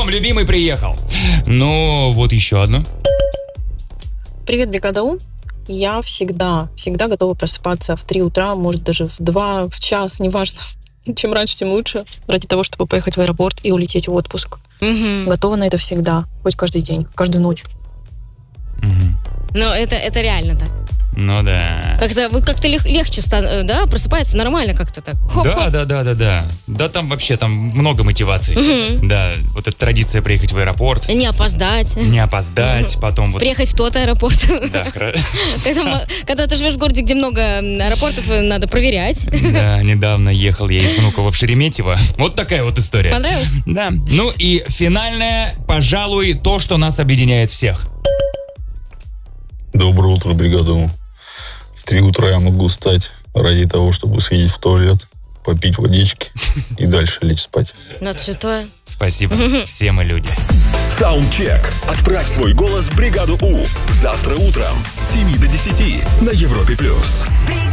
Дом любимый приехал. Ну, вот еще одно. Привет, бригада У. Я всегда готова просыпаться в 3 утра, может даже в 2, в час, неважно. Чем раньше, тем лучше. Ради того, чтобы поехать в аэропорт и улететь в отпуск. Готова на это всегда. Хоть каждый день, каждую ночь. Но это реально так. Ну да. Как-то легче просыпается нормально как-то так. Хоп-хоп. Да. Да, там вообще много мотиваций. Да, вот эта традиция приехать в аэропорт. Не опоздать. Потом вот... Приехать в тот аэропорт. Да, Когда ты живешь в городе, где много аэропортов, надо проверять. Да, недавно ехал я из Внуково в Шереметьево. Вот такая вот история. Понравилось? Да. Ну и финальное, пожалуй, то, что нас объединяет всех. Доброе утро, бригада У. В 3 утра я могу встать ради того, чтобы сходить в туалет, попить водички и дальше лечь спать. Ну, святое. Спасибо. Все мы люди. Саундчек. Отправь свой голос в бригаду У. Завтра утром с 7 до 10 на Европе+.